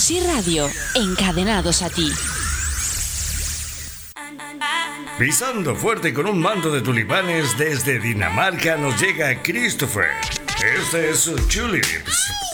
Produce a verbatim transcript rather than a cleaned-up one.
Sí Radio, encadenados a ti. Pisando fuerte con un manto de tulipanes desde Dinamarca nos llega Christopher. Este es Tulips.